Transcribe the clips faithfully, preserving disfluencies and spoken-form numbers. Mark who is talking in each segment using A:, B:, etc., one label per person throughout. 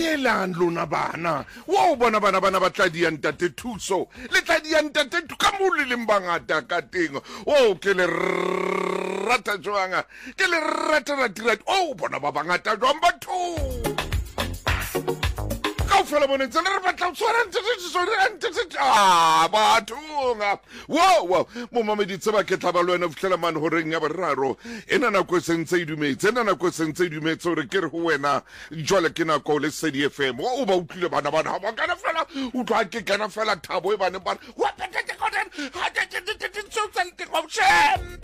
A: dielang lona bana wa o bona bana bana ba tla di ntate thuso le tla di ntate ka mo le leng bangata ka teng o ke le rata jwanga ke le rata rata o bona ba bangata jwang batho fela bone tsena re batla tswara ntse ah bathunga wo wo mo mameditse ba ke tlaba lwena fitlela man horeng ya boraro ena na go sentse idumetse ena na go sentse idumetse re ke re ho wena jwale ke na go le C D F M o ba utlile bana bana ba kana fela o twa ke kana fela thabo e bane bana wa petete koden ha te te te te so tsalte go shem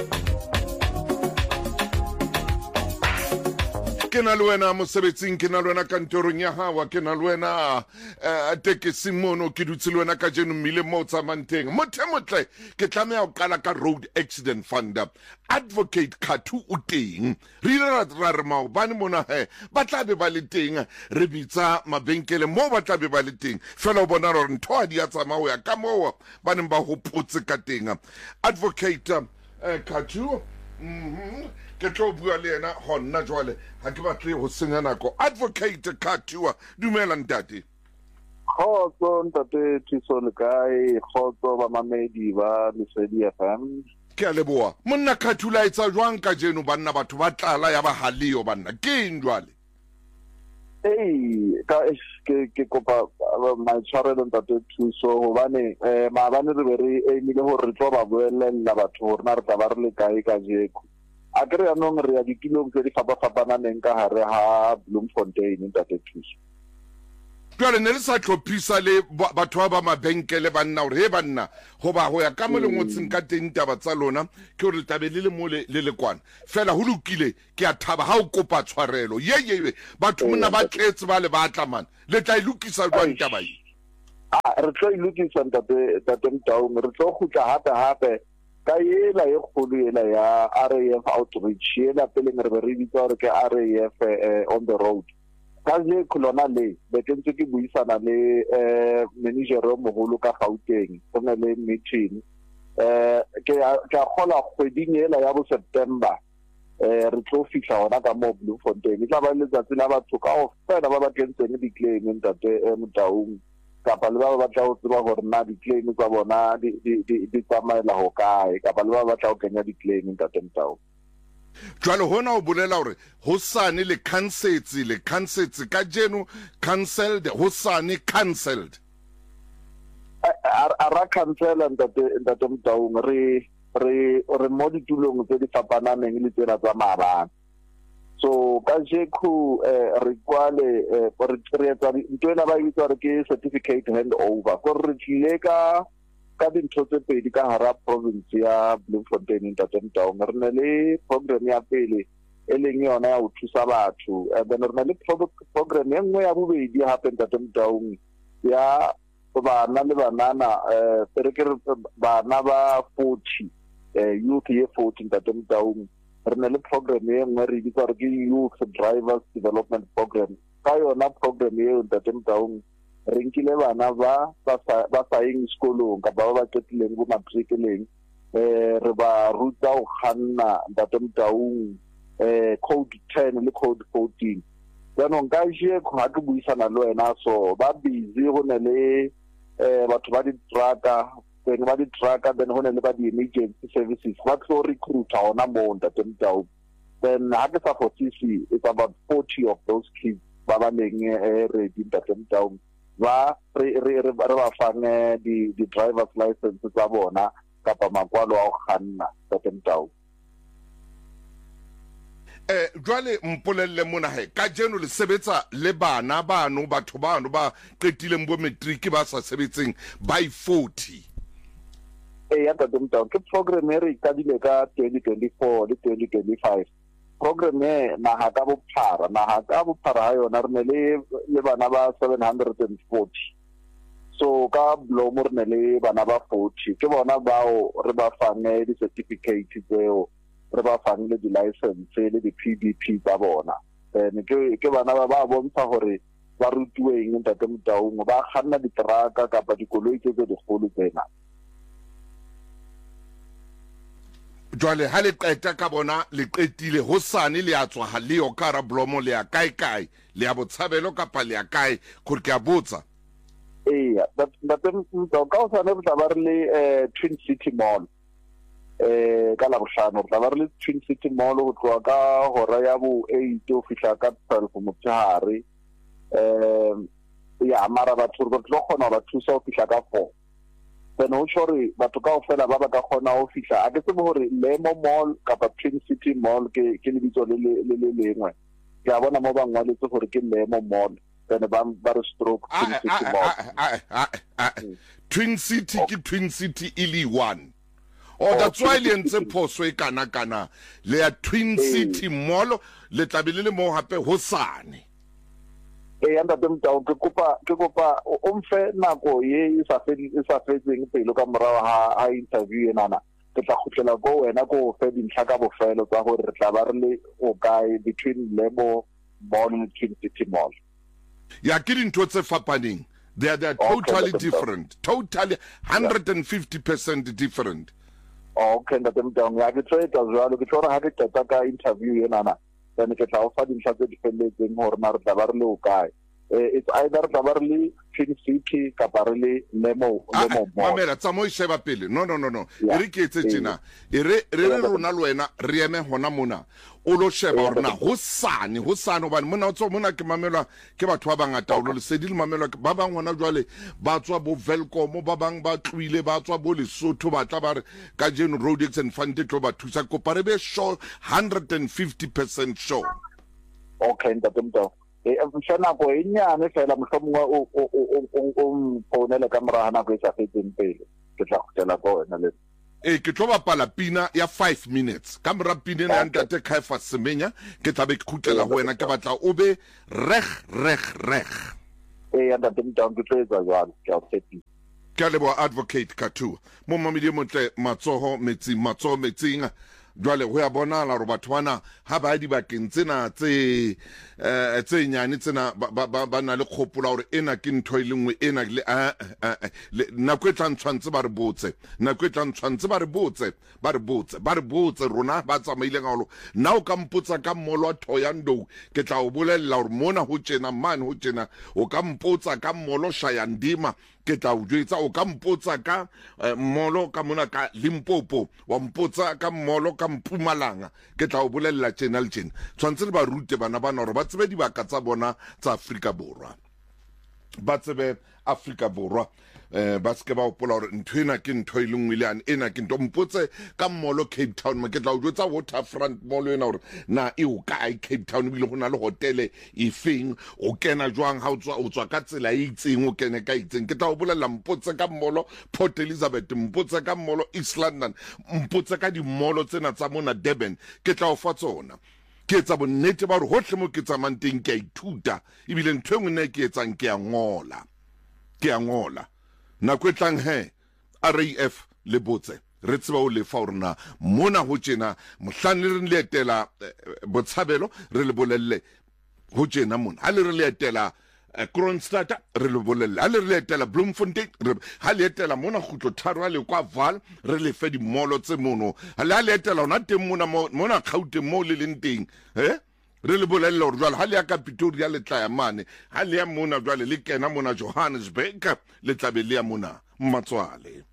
A: ke na le wena mosebetsing ke na le wena kantorong ya hawa ke na le wena a tekesi mono ke dutse le wena ka jeno mmile mo tsamanteng mothe motle ke tlamea o kala ka road accident fund advocate Khathu o teng re ile ra re mao bane mona he ba tla be ba le teng re bitsa mabenkele mo ba tla be ba le teng fela o bona re ntho a di a tsamao ya ka mo bane ba hopotse ka teng advocate Khathu mhm ke tlo bua le ena honna jwale ha ke batle ho senya nako advocate Khathu dumela ntate
B: khotso ntate Thiso le kae khotso ba mamedi ba le C D F M
A: ke a leboa monna Khathu la etsa jwang ka jeno banna batho ba tlala ya ba halio banna ke njwale
B: ei ka ke ke kopa ma tshwarelo ntate Thiso hobane eh maabane re be re emile hore re tlo ba boelella batho hore na re tla ba re le kae ka jeko a kere ya nong re ya dikilong tse di fapa-fapananeng ka hare ha Bloemfontein ntate Thuso
A: jwale ne le sa tlhophisa le batho ba mabenkele banna hore he banna hoba ho ya ka mo le ngotseng ka teng taba tsa lona ke hore tabe le le mo le le kwana fela ho lokile ke a thaba ha o kopa tshwarelo ye ye batho mona ba tletse ba le batla man le tla ilukisa jwang taba e
B: ah re tlo ilukisa ntate ntate Mtaung re tlo khutla hape hape ka yela e kholo yela ya R A F outreach yela pele re be re bitsa hore ke R A F on the road ka je khulona le be ke ntse ke buisana le eh manager o mogolo ka Gauteng go na le meeting eh ke ke khola kgweding yela ya bo September eh re tlo fihla hona ka mo Bloemfontein tla ba le tsatsi la batho ka o fela ba ba kentseng di claim ntate Mtaung kapa le ba ba tla o tseba hore na di claim tsa bona di di di tsamaela ho kae kapa le ba ba tla o kenya di claim ntate Mtaung
A: jwale hona o bolela hore ho sane le cancelled le cancelled ka jeno cancelled ho sane cancelled
B: a ra cancel ntate ntate Mtaung re re re mo ditulong tse di fapananeng le tsena tsa maabane so ka jeko re kwale re tretsa ntwela ba itse re ke certificate handover so re tlile ka ka dintho tse pedi ka hara province ya Bloemfontein ntate Mtaung re ne le program ya pele e leng yona ya ho thusa batho then re ne le program e nngwe ya bobedi hape ntate Mtaung ya bana le banana eh re ke bana ba forty youth ye forty ntate Mtaung re ne le program e nngwe re bitsa re ke youth drivers development program ka yona program e ntate Mtaung re nkile bana ba ba sa eng sekolong ka ba ba tsetleng go matriculeng eh re ba ruta go khanna ntate Mtaung eh code ten le code fourteen yanong ka je go ha ke buisana le wena so ba busy go ne le eh batho ba di traka then ba di traka then go ne le ba di emergency services ba tlo recruit ona mo ntate Mtaung then ha ke sa foresee it's about forty of those kids ba ba leng eh ready ntate Mtaung ba re re re ba fane di di driver's license tsa bona kapa makwalo a go khanna ntate Mtaung
A: eh jwale mpolelle mona he ka jeno le sebetsa le bana bano batho bano ba qetileng bo matric ba sa sebetseng by forty
B: eh ya ntate Mtaung ke program e re ka dile ka twenty twenty-four le twenty twenty-five program e na ha ka bophara na ha ka bophara ha yona re ne le le bana ba seven hundred forty so ka Blomo re ne le bana ba forty ke bona bao re ba fane di certificate tseo re ba fane le di license le di P D P tsa bona ne ke ke bana ba ba bontsha hore ba rutuweng ntate Mtaung ba khanna di traka kapa dikoloi tse di kgolo tsena
A: jwale ha le qeta ka bona le qetile hosane le a tswa ha le yo ka Rablomo le a kae kae le a Botshabelo kapa le a kae gore ke a botsa
B: eh that that mto ka o sana re tla ba re le Twin City Mall eh ka la bohlano re tla ba re le Twin City Mall go tloa ka hora ya bo eight o fihla ka twelve motshehare eh ya mara batho go tlo khona ba thusa o fihla ka four then o tshore batho ka ofela ba ba ka khona o fihla a ke tsebe hore Lemo Mall kapa Twin City Mall ke ke le bitso le le le lengwe ke a bona mo bangwa le tse gore ke Lemo Mall then ba ba re stroke Twin City Mall
A: Twin City ke Twin City ili one oh that's why le ntse phoso e kana kana le ya Twin City Mall le tlabile le mo hape hosane
B: e anda temtao ke kopa ke kopa o mfe nako ye e sa fedi e sa fetseng pelo ka morao ha ha interview enana ke tla khutlela go wena go fe dintlha ka bofelo tsa gore re tla ba re le o kae between Lemo Mall and Twin City Mall
A: ya ke dintho tse fapaneng they are, they are totally okay, different totally one hundred fifty percent different
B: okay ndatemtao ya ke tshwetsa jwalo ke tsora ha ke tata ka interview enana then ke tla o fa dintlha tse di felletseng hore na re tla ba re le o kae it's either tla ba re le Twin City kapa re le Lemo Lemo Mall
A: mamela tsamo isheba pele no no no no e re ke etse tsena e re re re rona le wena re eme hona mona o lo sheba hore na hosane hosane bana mona o tswa mona ke mamelwa ke batho ba bangata o lo sedi le mamelwa ba bang hona jwale ba tswa bo Velcom ba bang ba tluile ba tswa bo Lesotho ba tla ba re ka Jeno Road Accident Fund tlo ba thusa kopa re be sure one hundred fifty percent sure
B: okay ndatemtao e mfana go enyane fela mohlomongwa o o o o ponela ka morahana go isa fetseng pele ke tla khutela go wena le
A: e ke tlo bapala pina ya five minutes ka mora pina ya ntate Kaifa Semenya ke tla be ke khutela go wena ke batla o be reg reg reg
B: e ya ntate mtang ke tsetsa jwalo ke a tshepi
A: ke lebo advocate Katu mo mamedi montle matsoho metsi matsoho metsing jwale ho ya bona la ro batho bana ha ba di bakeng tsena tse eh tse nyane tsena ba na le kgopula hore ena ke ntho ile nngwe ena le na kwetla ntshwantse ba re botse na kwetla ntshwantse ba re botse ba re botse ba re botse rona ba tsamaile ngalo na o ka mpotsa ka mmolo wa Thoyando ke tla o bolella hore mona ho tjena mane ho tjena o ka mpotsa ka mmolo Shayandima ke tla o jwetsa o ka mpotsa ka mmolo ka mona ka Limpopo wa mpotsa ka mmolo ka Mpumalanga ke tla o bolella tjena le tjena tshwantse le ba rute bana bana hore ba tsebe dibaka tsa bona tsa Afrika Borwa ba tsebe Afrika Borwa eh ba se ke ba opola hore nthwena ke ntho ile nngwe le ane ena ke ntho mpotse ka mmolo Cape Town ma ke tla o jwetsa Waterfront Mall ena hore na e o kae Cape Town bile go na le hotele e feng o kena jwang ha o tswa o tswa ka tsela e itseng o kene ka itseng ke tla o bolela mpotse ka mmolo Port Elizabeth mpotse ka mmolo East London mpotse ka di mmolo tsena tsa mona Durban ke tla o fa tsona ke etsa bonnete ba hore hohle mo ke tsamang teng ke a ithuta ebile ntho engwe ne ke etsang ke a ngola ke a ngola na kwetlang he R A F le botse re tseba o le fa orna mona ho tjena mohlane re le etela Botshabelo re le bolelle ho tjena mona ha le re le etela Kroonstad re le bolelle ha le re le etela Bloemfontein ha le etela mona khutlo tharo le kwa Vaal re le fe di molo tse mono ha le etela ona teng mona mona Gauteng mo le leng teng he re le bolella hore jwale ha le ya ka Pretoria le tla ya mane ha le ya mona jwale le kena mona Johannesburg le tla be le ya mona Mmatswale